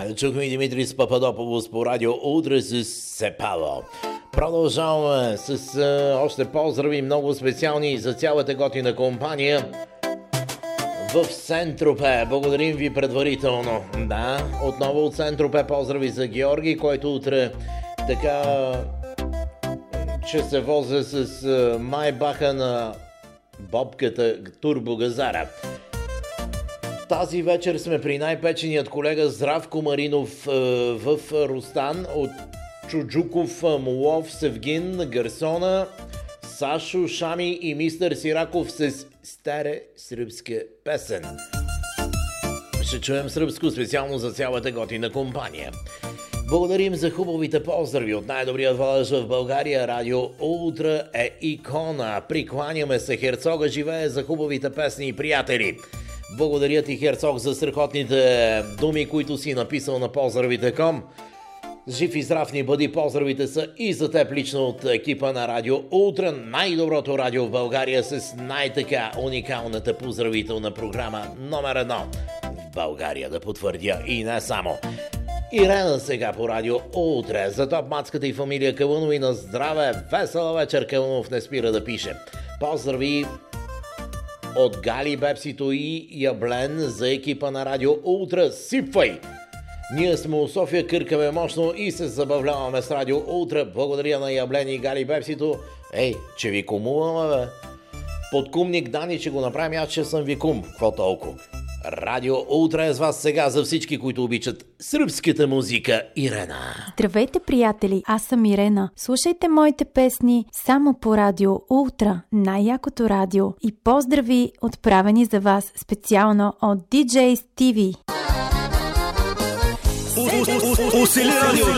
Чухме и Димитрис Пападополос по радио Утре с Сепало. Продължаваме с още поздрави, много специални за цялата готина компания в Сен-Тропе. Благодарим ви предварително. Да, отново от Сен-Тропе поздрави за Георги, който утре така че се возе с майбаха на бобката Турбогазара. Тази вечер сме при най-печеният колега Здравко Маринов в Рустан от Чуджуков, Молов, Севгин, Гърсона, Сашо, Шами и мистер Сираков с стара сръбска песен. Ще чуем сръбско специално за цялата готина компания. Благодарим за хубавите поздрави от най-добрият валъж в България. Радио Ултра е икона. Прикланяме се, Херцога живее, за хубавите песни и приятели. Благодаря ти, Херцог, за страхотните думи, които си написал на поздравите.com. Жив и здрав ни бъди, поздравите са и за теб лично от екипа на Радио Ултра, най-доброто радио в България с най-така уникалната поздравителна програма номер 1 в България, да потвърдя и не само. Ирена сега по Радио Ултра. За топ мацката и фамилия Кълънови на здраве. Весела вечер, Кълънов не спира да пише. Поздрави от Гали, Бепсито и Яблен за екипа на Радио Ултра. Сипвай! Ние сме у София, къркаме мощно и се забавляваме с Радио Ултра. Благодаря на Яблен и Гали, Бепсито. Ей, че ви кумуваме, бе. Подкумник Дани, че го направим, аз че съм ви кум. Какво толкова? Радио Ултра е с вас сега за всички, които обичат сръбската музика. Ирена. Здравейте, приятели! Аз съм Ирена. Слушайте моите песни само по Радио Ултра, най-якото радио. И поздрави отправени за вас специално от DJ Stevie. Усили радио!